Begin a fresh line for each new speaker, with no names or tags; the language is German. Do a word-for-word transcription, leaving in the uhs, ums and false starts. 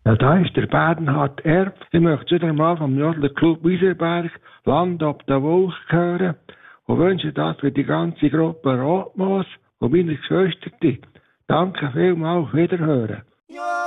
Ja, da ist der Bernhard Erb. Ich möchte wieder mal vom Jodlerclub Wieserberg Land ob der Wolk hören und wünsche das für die ganze Gruppe Rotmoos und meine Geschwister. Danke vielmals, auf Wiederhören.
Ja.